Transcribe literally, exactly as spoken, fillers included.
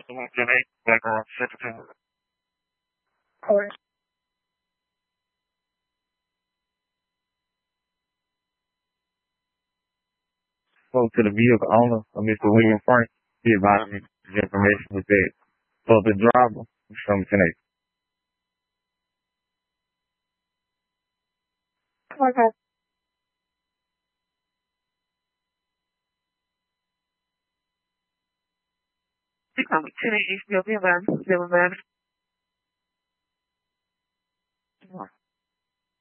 ten eight, background secretary. Court. Spoke to the vehicle owner, of Mister William Frank. He advised me the information was that for the driver from ten eight. Okay. ten eight, East Bill, be advised.